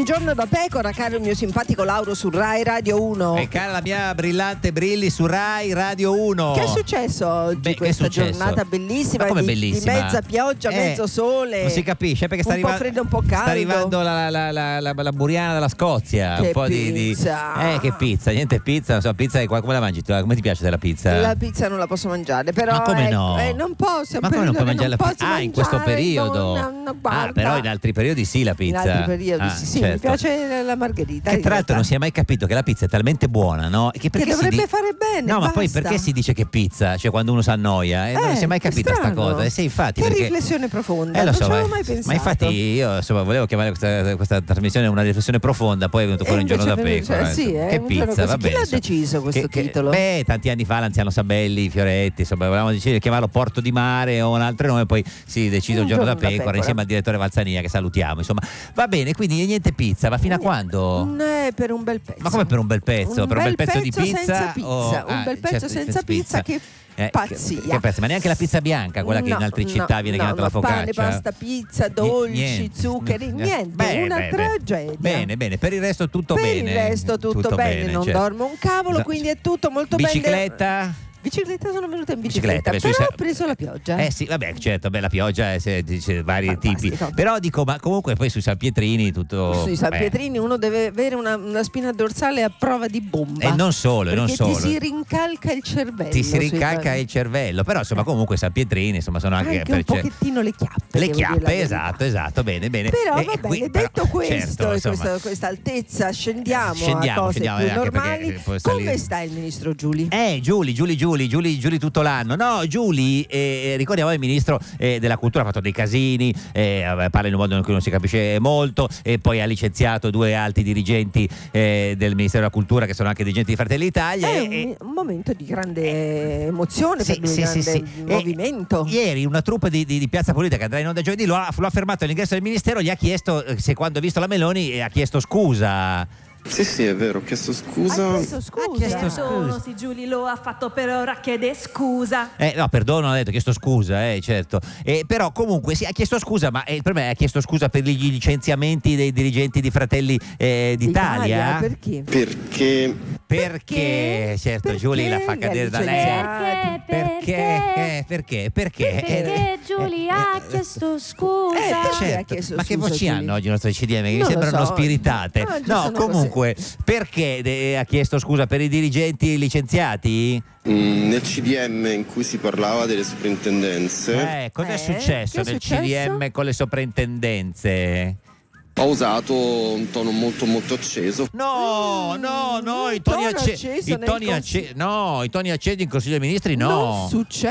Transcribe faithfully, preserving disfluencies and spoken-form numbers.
Un giorno da pecora, caro il mio simpatico Lauro su Rai Radio uno. E cara la mia brillante Brilli su Rai Radio uno. Che è successo oggi? Beh, questa che è successo? giornata bellissima, Ma come di, bellissima? di mezza pioggia, Eh, mezzo sole. Non si capisce perché sta un po' arrivando freddo, un po' caldo. Sta arrivando la, la, la, la, la buriana dalla Scozia. Che un po' di, di pizza. Eh, che pizza, niente pizza, non so, pizza è qua, come la mangi tu? Come ti piace della pizza? La pizza non la posso mangiare, però Ma come ecco, no? eh, non posso, è un Ma come non puoi periodo mangiare che la non pizza? posso Ah, in questo mangiare, periodo. no, no, Ah, guarda. però in altri periodi sì la pizza. In altri periodi Ah, sì, sì, certo. mi piace la margherita. Che in tra l'altro realtà. non si è mai capito che la pizza è talmente buona, no? Che, Che perché si dovrebbe di- fare bene. No, ma basta. poi perché si dice che pizza? Cioè quando uno si annoia, eh, non Eh, si è mai che capita sta strano. cosa. E se infatti Che perché... riflessione profonda, Eh, lo non so, ci avevo ma- mai pensato. ma infatti io insomma volevo chiamare questa, questa trasmissione una riflessione profonda, poi è venuto fuori E un giorno da invece è pecora. venuto- sì, insomma. eh, Che un giorno pizza, così. va Chi bene. l'ha insomma. deciso questo Che- che- titolo? Beh, tanti anni fa l'anziano Sabelli, Fioretti, insomma, volevamo decidere di chiamarlo Porto di Mare o un altro nome, poi si decide un, Un giorno, giorno da da pecora, pecora. insieme al direttore Valzania che salutiamo, insomma. Va bene, quindi niente pizza, ma fino a quando? Eh, per un bel pezzo. Ma come per un bel pezzo? Un per un bel bel pezzo, di pezzo pizza? senza pizza, o- un ah, bel pezzo certo, senza pizza, che Eh, pazzia. Che, che pezzo, ma neanche la pizza bianca, quella che in No, altre no, città viene no, chiamata no, la focaccia. pane, pasta, pizza, dolci, Niente. zuccheri, Eh, niente, beh, una beh, beh. tragedia. Bene, bene, per il resto tutto per bene. il resto tutto, bene, non certo. dormo un cavolo, Esatto. quindi è tutto molto bene. Bicicletta? Bicicletta sono venuta in Bicicletta, bicicletta, beh, sui però sa- ho preso la pioggia. Eh sì, vabbè, certo, beh, la pioggia è se- dice vari Fantastico. tipi. Però dico, ma comunque poi sui San Pietrini tutto. Sui San beh. Pietrini uno deve avere una, una spina dorsale a prova di bomba. E non solo, e non perché solo. ti si rincalca il cervello. Ti si sui rincalca San- il cervello, però insomma comunque San Pietrini insomma sono anche, anche un per- cioè- pochettino le chiappe. le devo dire la chiappe, verità. esatto, esatto, bene, bene. Però E- va e qui- bene, però, detto questo, certo, e insomma, questa, questa altezza, scendiamo, Scendiamo, a cose scendiamo, più anche perché normali. può salire- Come sta il ministro Giuli? Eh, Giuli, Giuli, Giuli, Giuli, Giuli tutto l'anno. No, Giuli, eh, ricordiamo il ministro eh, della cultura, ha fatto dei casini, eh, parla in un modo in cui non si capisce molto, e poi ha licenziato due alti dirigenti eh, del Ministero della Cultura che sono anche dirigenti di Fratelli d'Italia. È e- un, un momento di grande emozione Sì, per lui, sì, grande sì, sì. E movimento. ieri una troupe di, di- di Piazza Pulita che andrà in onda giovedì lo ha, lo ha fermato all'ingresso del ministero, gli ha chiesto eh, se quando ha visto la Meloni eh, ha chiesto scusa. Sì, sì, è vero, ho chiesto scusa. Ha chiesto scusa. Ha chiesto scusa. Perdono se Giuli lo ha fatto, per ora chiede scusa. Eh, no, perdono, ha detto, ha chiesto scusa, eh, certo. Eh, però comunque sì, ha chiesto scusa, ma eh, il problema è ha chiesto scusa per gli licenziamenti dei dirigenti di Fratelli eh, d'Italia. Perché? Perché Perché, certo, Perché Giulia la fa li ha cadere da licenziati? lei. Perché? Perché? Eh, perché? Perché? Perché Eh, Giuli eh, ha eh, chiesto scusa. Eh, perché certo. ha chiesto Ma che scusa, voci Giulia? hanno oggi i nostri C D M? Che mi Non lo sembrano so. spiritate. Oggi No, sono comunque, perché eh, ha chiesto scusa per i dirigenti licenziati? mh, nel C D M in cui si parlava delle soprintendenze Eh, cos'è Eh, successo che è nel successo? C D M con le soprintendenze? ho usato un tono molto molto acceso. No, no, no, Mm, i toni, tono acce- acceso i nel toni cons- acce- no, i toni accesi in Consiglio dei Ministri no. Non succede.